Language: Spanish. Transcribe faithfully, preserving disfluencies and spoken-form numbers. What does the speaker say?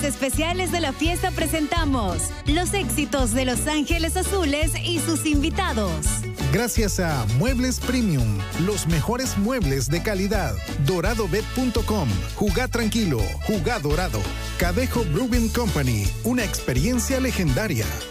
Especiales de la fiesta presentamos los éxitos de Los Ángeles Azules y sus invitados. Gracias a Muebles Premium, los mejores muebles de calidad. Doradobet punto com, jugá tranquilo, jugá dorado. Cadejo Brewing Company, una experiencia legendaria.